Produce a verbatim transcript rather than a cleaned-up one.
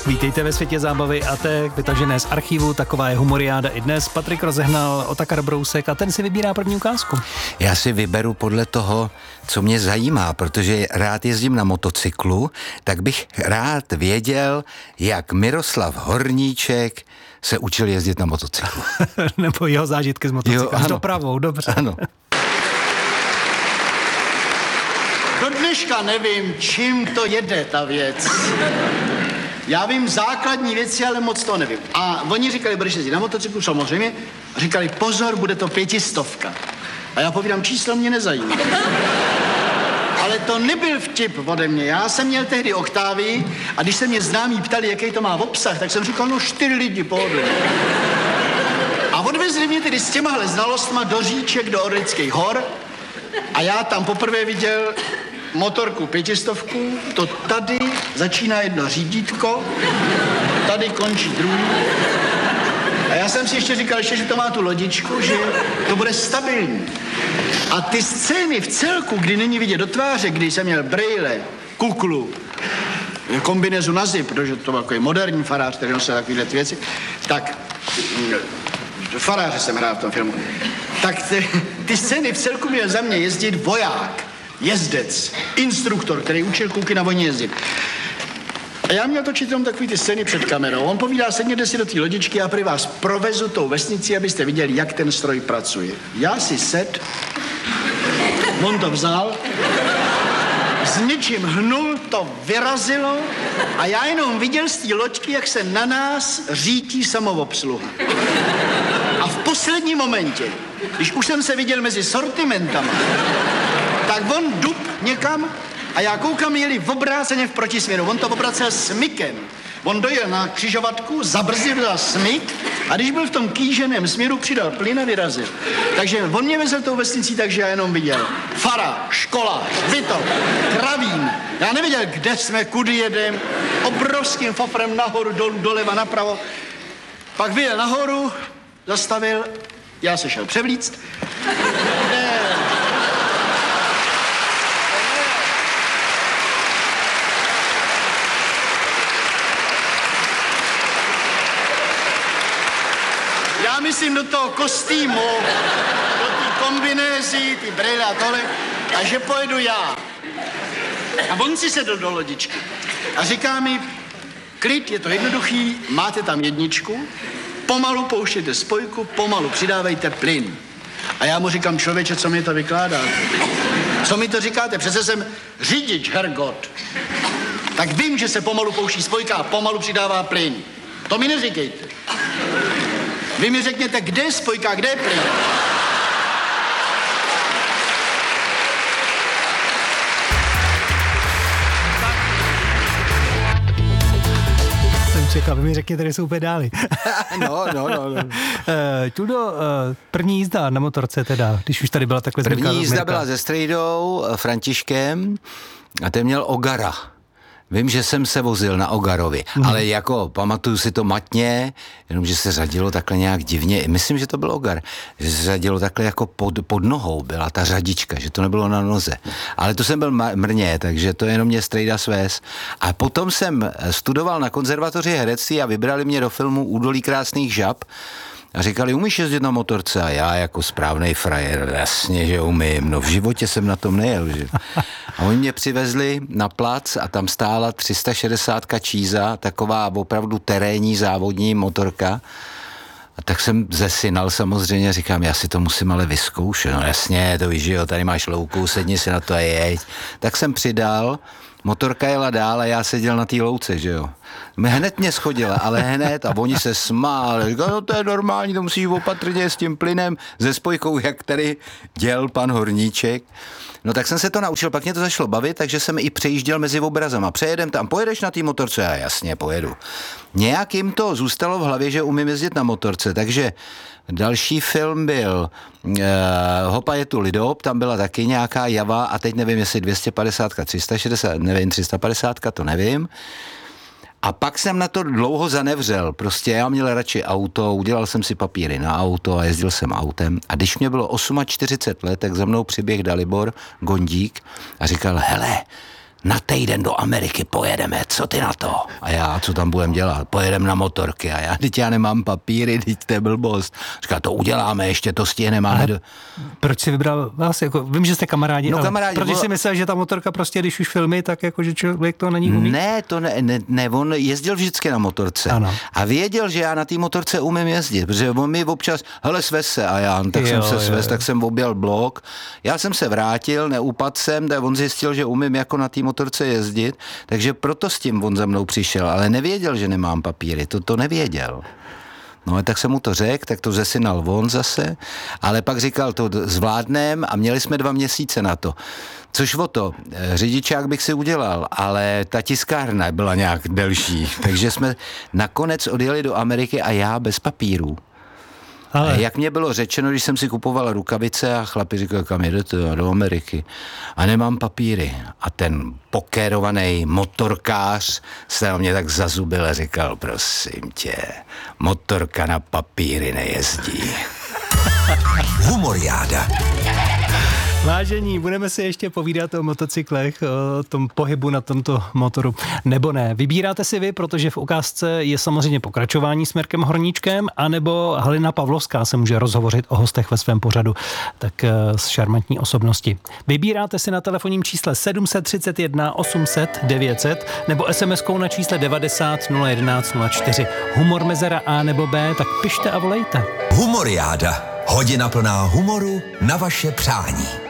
Vítejte ve světě zábavy a té vytažené z archivu, taková je humoriáda i dnes. Patrik rozehnal Otakar Brousek a ten si vybírá první ukázku. Já si vyberu podle toho, co mě zajímá, protože rád jezdím na motocyklu, tak bych rád věděl, jak Miroslav Horníček se učil jezdit na motocyklu. Nebo jeho zážitky z motocykla. S dopravou, dobře. Ano. Do dneška nevím, čím to jede ta věc. Já vím základní věci, ale moc to nevím. A oni říkali, budeš jezdit na motocyklu, samozřejmě. A říkali, pozor, bude to pětistovka. A já povídám, číslo mě nezajímá. Ale to nebyl vtip ode mě. Já jsem měl tehdy oktávy a když se mě známí ptali, jaký to má obsah, tak jsem říkal, no čtyři lidi pohodlně. A odvezli mě tedy s těmahle znalostma do Říček, do Orlických hor a já tam poprvé viděl motorku pětistovku, to tady začíná jedno řídítko, tady končí druhý. A já jsem si ještě říkal, ještě, že to má tu lodičku, že to bude stabilní. A ty scény v celku, kdy není vidět do tváře, když jsem měl brejle, kuklu, kombinézu na zip, protože to byl takový moderní farář, který nosil takovýhle věci, tak faráře jsem hrál v tom filmu. Tak ty, ty scény v celku měl za mě jezdit voják, jezdec, instruktor, který učil kluky na vojně jezdit. A já měl točit jenom takový ty scény před kamerou. On povídá, sedněte si do té lodičky a prý vás provezu tou vesnici, abyste viděli, jak ten stroj pracuje. Já si sed, on to vzal, s něčím hnul, to vyrazilo a já jenom viděl z té loďky, jak se na nás řítí samoobsluha. A v posledním momentě, když už jsem se viděl mezi sortimentama, tak on dup někam a já koukám, jeli v obráceně v protisměru. On to obracel smykem. On dojel na křižovatku, zabrzdil za smyk a když byl v tom kýženém směru, přidal plyn a vyrazil. Takže on mě vezl tou vesnicí, takže já jenom viděl fara, škola, hřbitov, kravín. Já nevěděl, kde jsme, kudy jedem, obrovským fofrem nahoru, dolů, doleva, napravo. Pak vyjel nahoru, zastavil, já se šel převlíct. Ne. Já myslím do toho kostýmu, do té kombinézy, ty brýle a tohle, a že pojedu já. A on si sedl do lodičky a říká mi, klid, je to jednoduchý, máte tam jedničku, pomalu pouštějte spojku, pomalu přidávejte plyn. A já mu říkám, člověče, co mi to vykládáte? Co mi to říkáte? Přece jsem řidič, Hergot. Tak vím, že se pomalu pouští spojka a pomalu přidává plyn. To mi neříkejte. Vy mi řekněte, kde je spojka, kde je plyn? Jsem čekal, vy mi řekněte, kde jsou pedály. No, no, no. no. Tudo, první jízda na motorce teda, když už tady byla takhle zmínka. První jízda byla se Strejdou, Františkem a ten měl Ogara. Vím, že jsem se vozil na Ogarovi, hmm. ale jako pamatuju si to matně, jenomže se řadilo takhle nějak divně, myslím, že to byl Ogar, že se řadilo takhle jako pod, pod nohou byla ta řadička, že to nebylo na noze. Ale to jsem byl mrně, takže to jenom mě Strejda svést. A potom jsem studoval na konzervatoři herectví a vybrali mě do filmu Údolí krásných žab. A říkali, umíš jezdit na motorce? A já jako správnej frajer, jasně, že umím. No v životě jsem na tom nejel, že? A oni mě přivezli na plac a tam stála tři sta šedesát číza, taková opravdu terénní závodní motorka. A tak jsem zesinal samozřejmě, říkám, já si to musím ale vyzkoušet. No jasně, to víš, že jo, tady máš louku, sedni si na to a jeď. Tak jsem přidal, motorka jela dál a já seděl na té louce, že jo. Hned mě schodila, ale hned a oni se smáli. Říkali, no to je normální, to musíš opatrně s tím plynem, ze spojkou, jak tady děl pan Horníček. No tak jsem se to naučil, pak mě to začalo bavit, takže jsem i přejížděl mezi obrazama. Přejedem tam, pojedeš na té motorce? Já jasně, pojedu. Nějak jim to zůstalo v hlavě, že umím jezdit na motorce, takže další film byl uh, Hopa je tu lidop, tam byla taky nějaká java a teď nevím, jestli dvě stě padesát, tři sta šedesát, nevím, tři sta padesát, to nevím. A pak jsem na to dlouho zanevřel. Prostě já měl radši auto, udělal jsem si papíry na auto a jezdil jsem autem. A když mě bylo čtyřicet osm let, tak za mnou přiběh Dalibor Gondík a říkal, hele, na týden do Ameriky pojedeme, co ty na to? A já, co tam budem dělat? Pojedeme na motorky a já, teď já nemám papíry, teď to je blbost. Říká, to uděláme, ještě to stihneme. Máme do... Proč jsi vybral vás? Jako, vím, že jste kamarádi, no, ale kamarádi, protože bo... si myslel, že ta motorka prostě, když už filmy, tak jako, že člověk to není umí? Ne, to ne, ne, ne, on jezdil vždycky na motorce. Ano. A věděl, že já na té motorce umím jezdit, protože on mi občas, hele, svez se, a já, tak jo, jsem se svez, tak jsem objel blok. Já jsem se vrátil, neupadl jsem, tak on zjistil, že umím jako na té motorce jezdit, takže proto s tím on za mnou přišel, ale nevěděl, že nemám papíry, to, to nevěděl. No, tak jsem mu to řekl, tak to zesinal on zase, ale pak říkal, to zvládnem a měli jsme dva měsíce na to. Což o to, řidičák bych si udělal, ale ta tiskárna byla nějak delší, takže jsme nakonec odjeli do Ameriky a já bez papírů. Ale jak mě bylo řečeno, když jsem si kupoval rukavice a chlapi říkali, kam jedete, do Ameriky. A nemám papíry. A ten pokérovaný motorkář se na mě tak zazubil a říkal, prosím tě, motorka na papíry nejezdí. Humoriáda. Vážení, budeme si ještě povídat o motocyklech, o tom pohybu na tomto motoru, nebo ne. Vybíráte si vy, protože v ukázce je samozřejmě pokračování s Mirkem Horníčkem, anebo Halina Pavlovská se může rozhovořit o hostech ve svém pořadu, tak z šarmantní osobnosti. Vybíráte si na telefonním čísle sedm set třicet jedna osm set devět set nebo es em eskou na čísle devadesát nula jedenáct nula čtyři. Humor mezera A nebo B, tak pište a volejte. Humoriáda. Hodina plná humoru na vaše přání.